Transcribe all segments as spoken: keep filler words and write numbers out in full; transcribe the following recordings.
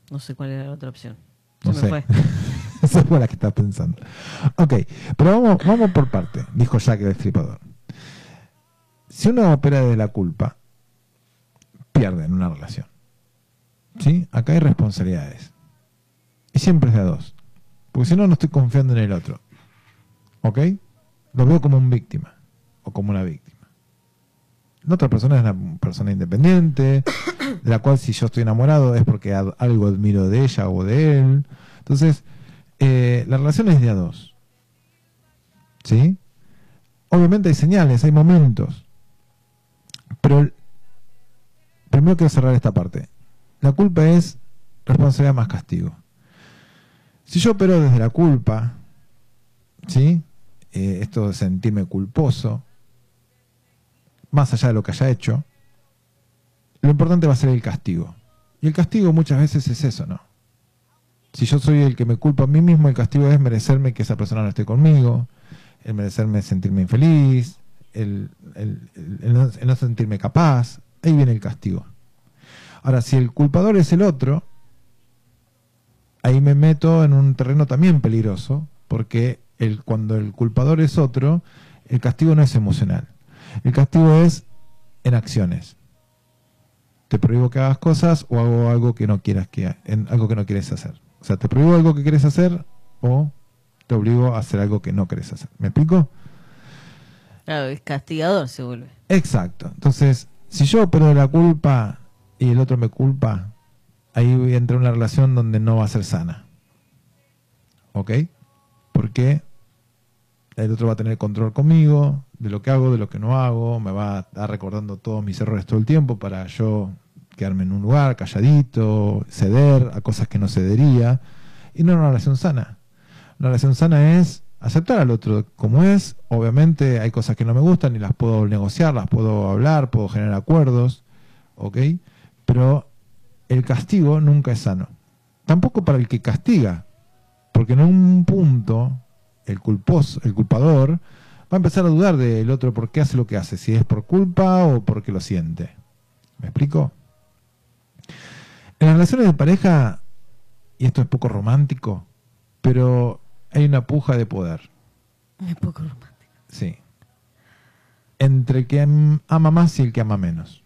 No sé cuál era la otra opción. Se No me sé. fue. Esa fue la que estás pensando. Ok, pero vamos, vamos por parte, dijo Jack el Destripador. Si uno opera desde la culpa, pierde en una relación. ¿Sí? Acá hay responsabilidades. Y siempre es de a dos. Porque si no, no estoy confiando en el otro. ¿Ok? Lo veo como un víctima. O como una víctima. La otra persona es una persona independiente, de la cual si yo estoy enamorado es porque ad- algo admiro de ella o de él. Entonces, eh, la relación es de a dos. ¿Sí? Obviamente hay señales, hay momentos. Pero el- primero quiero cerrar esta parte. La culpa es responsabilidad más castigo. Si yo opero desde la culpa, ¿sí? Eh, esto de sentirme culposo, más allá de lo que haya hecho, lo importante va a ser el castigo. Y el castigo muchas veces es eso, ¿no? Si yo soy el que me culpa a mí mismo, el castigo es merecerme que esa persona no esté conmigo, el merecerme sentirme infeliz, el, el, el, el, no, el no sentirme capaz. Ahí viene el castigo. Ahora, si el culpador es el otro, ahí me meto en un terreno también peligroso, porque el, cuando el culpador es otro, el castigo no es emocional. El castigo es en acciones. Te prohíbo que hagas cosas o hago algo que no quieras que en algo que no quieres hacer. O sea, te prohíbo algo que quieres hacer o te obligo a hacer algo que no querés hacer. ¿Me explico? Claro, es castigador, se vuelve. Exacto. Entonces, si yo opero de la culpa y el otro me culpa, ahí voy a entrar en una relación donde no va a ser sana. ¿Ok? Porque el otro va a tener control conmigo, de lo que hago, de lo que no hago, me va a estar recordando todos mis errores todo el tiempo para yo quedarme en un lugar calladito, ceder a cosas que no cedería, y no es una relación sana. Una relación sana es aceptar al otro como es. Obviamente hay cosas que no me gustan y las puedo negociar, las puedo hablar, puedo generar acuerdos, ¿ok? Pero el castigo nunca es sano. Tampoco para el que castiga, porque en un punto el culposo, el culpador va a empezar a dudar del otro por qué hace lo que hace, si es por culpa o porque lo siente. ¿Me explico? En las relaciones de pareja, y esto es poco romántico, pero hay una puja de poder. Es poco romántico. Sí. Entre el que am- ama más y el que ama menos.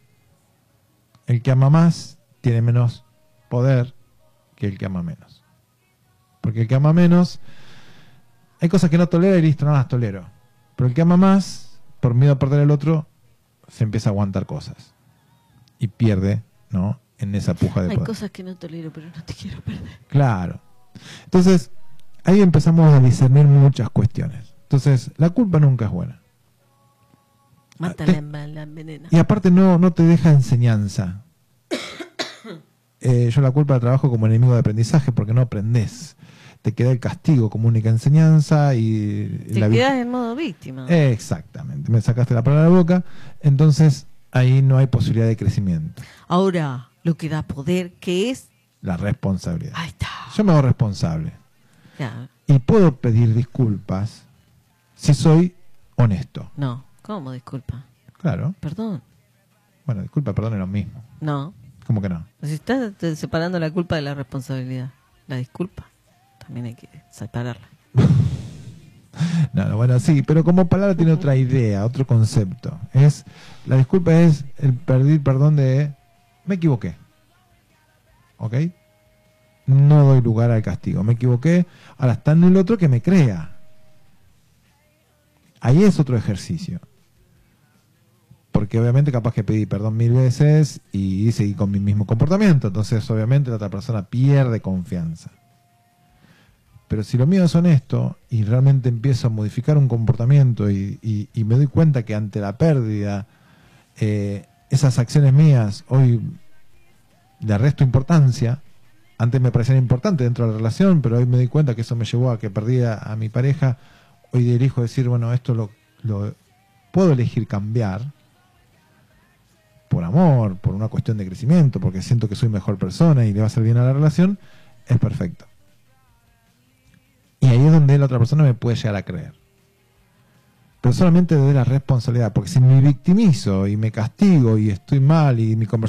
El que ama más tiene menos poder que el que ama menos. Porque el que ama menos, hay cosas que no tolera y listo, no las tolero. Pero el que ama más, por miedo a perder el otro, se empieza a aguantar cosas. Y pierde, ¿no? En esa puja de Hay poder. cosas que no tolero, pero no te quiero perder. Claro. Entonces, ahí empezamos a discernir muchas cuestiones. Entonces, la culpa nunca es buena. Mata Eh, la, la envenena. Y aparte no, no te deja enseñanza. Eh, yo la culpa la trabajo como enemigo de aprendizaje porque no aprendes. Te queda el castigo como única enseñanza y Te la vi- quedas en modo víctima. Exactamente, me sacaste la palabra de la boca. Entonces ahí no hay posibilidad de crecimiento. Ahora, lo que da poder, ¿qué es? La responsabilidad. Ahí está. Yo me hago responsable Ya. y puedo pedir disculpas si soy honesto. No. ¿Cómo? Disculpa. Claro. Perdón. Bueno, disculpa, perdón, es lo mismo. No. ¿Cómo que no? Si estás te- separando la culpa de la responsabilidad. La disculpa. También hay que separarla. No, no, bueno, sí, pero como palabra tiene otra idea, otro concepto. Es la disculpa es el pedir perdón de me equivoqué. ¿Ok? No doy lugar al castigo. Me equivoqué. Ahora está en el otro que me crea. Ahí es otro ejercicio. Porque obviamente capaz que pedí perdón mil veces y seguí con mi mismo comportamiento. Entonces obviamente la otra persona pierde confianza. Pero si lo mío es honesto y realmente empiezo a modificar un comportamiento y, y, y me doy cuenta que ante la pérdida, eh, esas acciones mías hoy le resto importancia. Antes me parecían importantes dentro de la relación, pero hoy me doy cuenta que eso me llevó a que perdí a, a mi pareja. Hoy elijo decir, bueno, esto lo, lo puedo elegir cambiar por amor, por una cuestión de crecimiento, porque siento que soy mejor persona y le va a hacer bien a la relación. Es perfecto. Y ahí es donde la otra persona me puede llegar a creer. Pero solamente desde la responsabilidad, porque si me victimizo y me castigo y estoy mal y mi conversación